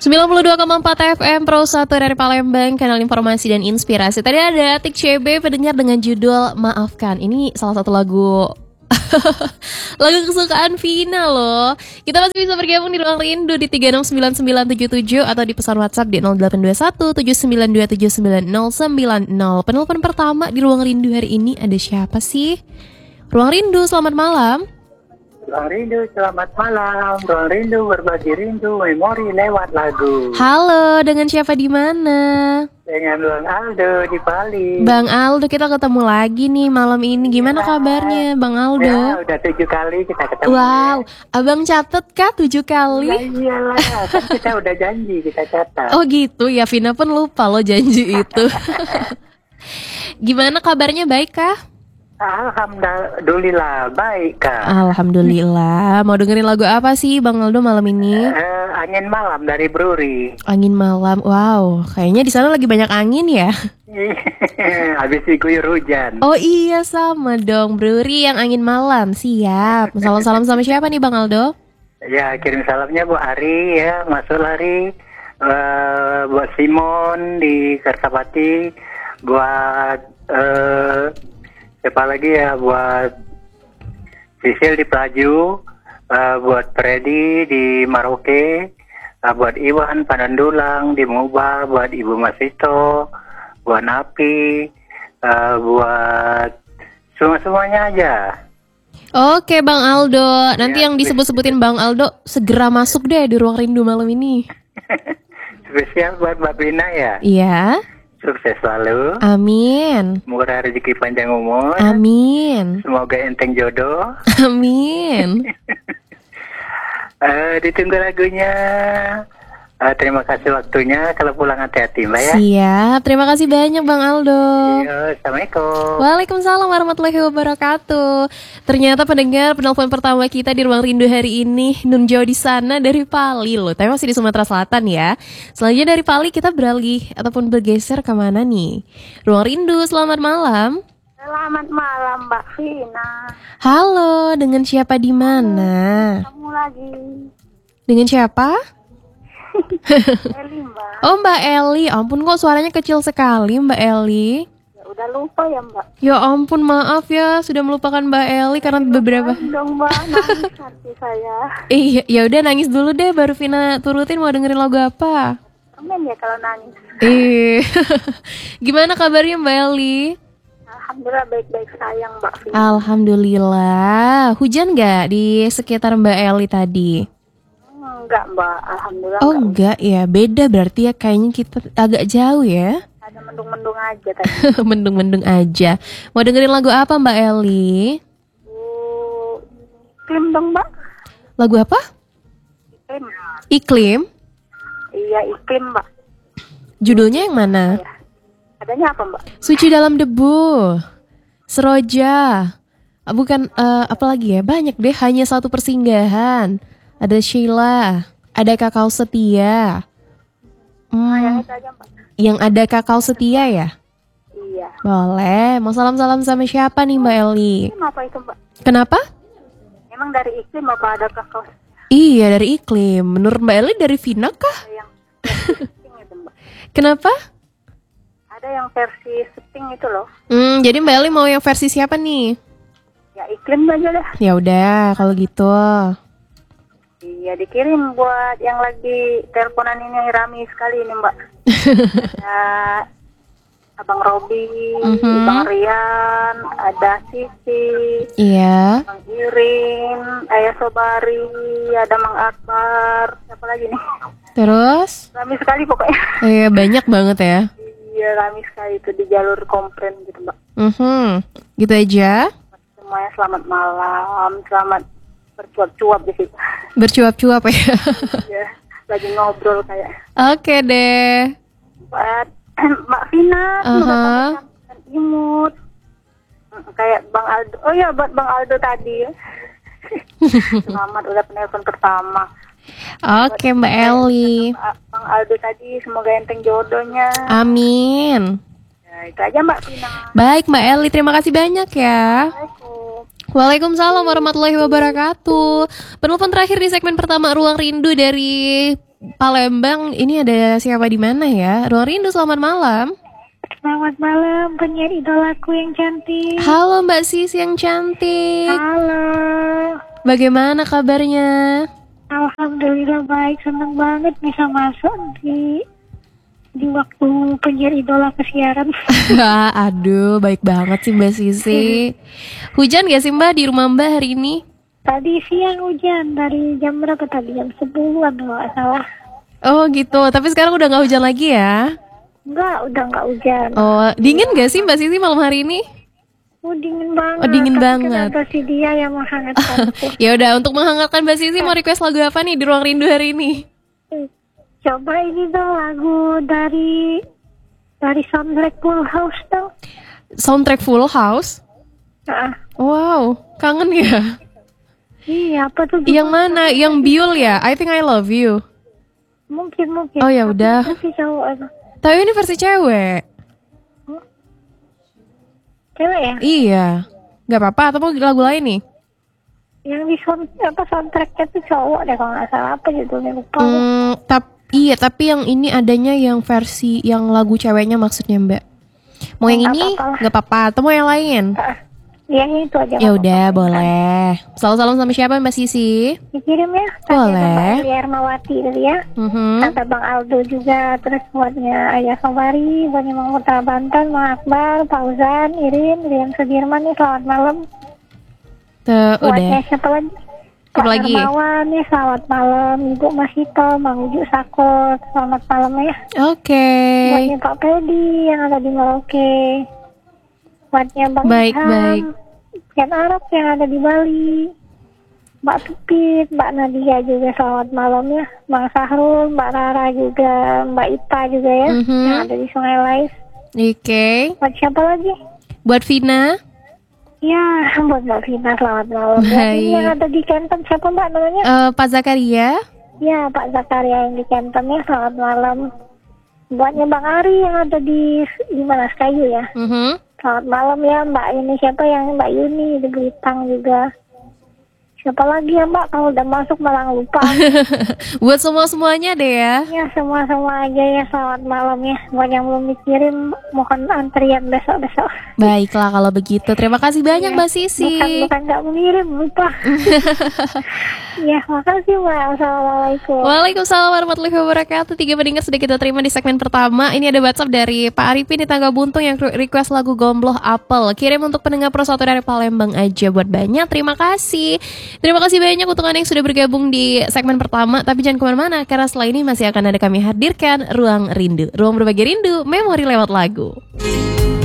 92,4 FM Pro 1 dari Palembang, kanal informasi dan inspirasi. Tadi ada Tik CB pendengar dengan judul Maafkan. Ini salah satu lagu lagu kesukaan Vina loh. Kita masih bisa bergabung di Ruang Rindu di 369977 atau di pesan WhatsApp di 0821 792799090. Penelpon pertama di Ruang Rindu hari ini ada siapa sih? Ruang Rindu, selamat malam. Ruang Rindu, selamat malam. Ruang Rindu, berbagi rindu, memori lewat lagu. Halo, dengan siapa di mana? Dengan Bang Aldo di Bali. Bang Aldo, kita ketemu lagi nih malam ini. Gimana kabarnya, Bang Aldo? Ya, udah 7 kali kita ketemu. Wow, abang catet kah 7 kali? Ya iyalah, kan kita udah janji kita catat. Oh gitu ya, Vina pun lupa loh janji itu. Gimana kabarnya, baik kah? Alhamdulillah, baik Kak. Alhamdulillah. Mau dengerin lagu apa sih Bang Aldo malam ini? Angin Malam dari Bruri. Angin Malam. Wow, kayaknya di sana lagi banyak angin ya. Habis diguyur hujan. Oh iya, sama dong. Bruri yang Angin Malam. Siap. Salam-salam sama siapa nih Bang Aldo? Ya, kirim salamnya buat Ari ya, Masul Ari, buat Simon di Kertapati, buat siapa lagi ya, buat Sisil di Pelaju, buat Freddy di Maroke, buat Iwan Panandulang di Muba, buat Ibu Masito, buat Napi, buat semuanya aja. Oke Bang Aldo, nanti Ya, yang disebut-sebutin Bang Aldo segera masuk deh di Ruang Rindu malam ini. Spesial buat Mbak Bina ya. Iya. Sukses selalu. Amin. Murah rezeki panjang umur. Amin. Semoga enteng jodoh. Amin. Ditunggu lagunya. Terima kasih waktunya. Kalau pulang hati-hati Mbak ya. Siap. Terima kasih banyak Bang Aldo. Yo, Assalamualaikum. Waalaikumsalam warahmatullahi wabarakatuh. Ternyata penelpon pertama kita di Ruang Rindu hari ini Nun jauh di sana dari Pali loh. Tapi masih di Sumatera Selatan ya. Selanjutnya dari Pali kita beralih ataupun bergeser kemana nih? Ruang Rindu, selamat malam. Selamat malam Mbak Vina. Halo, dengan siapa di mana? Kamu lagi Dengan siapa? Eli Mbak. Oh Mbak Eli, ampun kok suaranya kecil sekali Mbak Eli. Ya udah lupa ya Mbak. Ya ampun, maaf ya sudah melupakan Mbak Eli karena beberapa. Dong Mbak, nangis hati saya. Ya udah nangis dulu deh baru Vina turutin mau dengerin lagu apa. Amin ya kalau nangis. Gimana kabarnya Mbak Eli? Alhamdulillah baik-baik sayang Mbak Vina. Alhamdulillah. Hujan nggak di sekitar Mbak Eli tadi? Enggak Mbak, alhamdulillah. Oh enggak ya, beda berarti ya, kayaknya kita agak jauh ya. Ada mendung-mendung aja tadi. Mendung-mendung aja. Mau dengerin lagu apa Mbak Eli? Iklim dong Mbak. Lagu apa? Iklim. Iklim? Iya iklim Mbak. Judulnya yang mana? Ya. Adanya apa Mbak? Suci dalam debu, Seroja, bukan apa lagi ya? Banyak deh. Hanya satu persinggahan. Ada Sheila, ada Kakao Setia. Yang itu aja Mbak. Yang ada Kakao Setia ya? Iya. Boleh. Mau salam-salam sama siapa nih Mbak Eli? Iklim apa itu Mbak? Kenapa? Emang dari iklim apa ada kakao Iya dari Iklim. Menurut Mbak Eli dari Vina kah? yang versi setting itu Mbak? Kenapa? Ada yang versi setting itu loh. Jadi Mbak Eli mau yang versi siapa nih? Ya iklim aja dah. Ya udah kalau gitu. Iya dikirim buat yang lagi teleponan ini yang rame sekali ini Mbak. Ada Abang Robi, Bang Rian, ada Sisi, Iya. Bang Irin, Ayah Sobari, ada Mang Akbar, siapa lagi nih? Terus? Rame sekali pokoknya. Iya banyak banget ya. Iya rame sekali itu di jalur komplain gitu Mbak. Gitu aja. Semuanya selamat malam, selamat bercuap-cuap di situ. Bercuap-cuap ya. Ya, lagi ngobrol kayak. Oke deh. Buat Mbak Vina, dan imut. Kayak Bang Aldo. Oh iya, buat Bang Aldo tadi ya. Selamat udah penelpon pertama. Oke Mbak Eli. Bang Aldo tadi semoga enteng jodohnya. Amin. Ya, itu aja Mbak Vina. Baik Mbak Eli, terima kasih banyak ya. Assalamualaikum. Waalaikumsalam warahmatullahi wabarakatuh. Penelpon terakhir di segmen pertama Ruang Rindu dari Palembang. Ini ada siapa di mana ya? Ruang Rindu, selamat malam. Selamat malam, penyiar idolaku yang cantik. Halo Mbak Sisi yang cantik. Halo. Bagaimana kabarnya? Alhamdulillah baik, senang banget bisa masuk di waktu penyiar idola kesiaran. Aduh, baik banget sih Mbak Sisi. Hujan gak sih Mbak di rumah Mbak hari ini? Tadi siang hujan, dari jam berapa tadi? Jam 10-an kalau nggak salah. Oh gitu, tapi sekarang udah gak hujan lagi ya? Udah nggak hujan. Oh, dingin gak sih Mbak Sisi malam hari ini? Oh, dingin banget. Oh, dingin Tapi banget. Kenapa sih dia yang menghangatkanku? Ya udah, untuk menghangatkan Mbak Sisi mau request lagu apa nih di Ruang Rindu hari ini? Coba ini dong lagu dari soundtrack Full House dong. Soundtrack Full House? Ah, Wow, kangen ya? iya, apa tuh? Yang mana? Yang Biul ya? I Think I Love You. Mungkin. Oh ya udah. Tapi cowok aja. Tapi ini versi cewek. Cewek ya? Iya. Gak apa-apa, atau mau lagu lain nih? Yang di soundtracknya tuh cowok deh kalau nggak salah, apa judulnya lupa. Iya, tapi yang ini adanya yang versi yang lagu ceweknya maksudnya Mbak. Mau yang Nggak ini? apa-apa lah. Gak apa-apa, atau mau yang lain? Iya, itu aja. Ya udah, boleh. Salam-salam sama siapa Mbak Sisi? Dikirim ya. Boleh. Mbak Ermawati dulu ya. Mhm. Kata Bang Aldo juga, terus buatnya Ayah Sobari, buatnya Mang Putra Banten, Mang Akbar, Fauzan, Irin, Rian Sudirman nih, selamat malam. Tuh, Buatnya udah. siapa lagi? Siapa lagi? Hermawan nih, selamat malam. Ibu Masito, Mang Uju Sako, selamat malam ya. Oke. Buatnya Pak Pedi yang ada di Merauke. Buatnya Bang Baik, Ilham, baik. Ken Arab yang ada di Bali. Mbak Pipit, Mbak Nadia juga selamat malam ya. Bang Sahrul, Mbak Rara juga, Mbak Ita juga ya, Mhm. yang ada di Sungai Lais. Oke. Buat siapa lagi? Buat Vina. Ya, buat Mbak Vina selamat malam. Ya, Baik. ini yang ada di Kenton siapa Mbak namanya? Pak Zakaria. Ya, Pak Zakaria yang di Kenton ya, selamat malam. Buatnya Bang Ari yang ada di mana, Sekayu ya. Mhm. Selamat malam ya Mbak, ini siapa yang Mbak Yuni di Belitang juga. Siapa lagi ya Mbak, kalau udah masuk malah lupa. Buat semuanya deh ya. Ya semua aja ya, selamat malam ya. Buat yang belum dikirim, mohon antrian besok-besok. Baiklah kalau begitu. Terima kasih banyak Ya, Mbak Sisi. Bukan nggak mengirim, lupa. Ya, makasih Mbak. Assalamualaikum. Waalaikumsalam warahmatullahi wabarakatuh. 3 pendengar sudah kita terima di segmen pertama. Ini ada WhatsApp dari Pak Arifin di Tangga Buntung yang request lagu Gombloh Apel. Kirim untuk pendengar Pro 1 dari Palembang aja buat banyak. Terima kasih. Terima kasih banyak untuk Anda yang sudah bergabung di segmen pertama. Tapi jangan kemana-mana, karena setelah ini masih akan ada kami hadirkan Ruang Rindu. Ruang berbagi rindu, memori lewat lagu.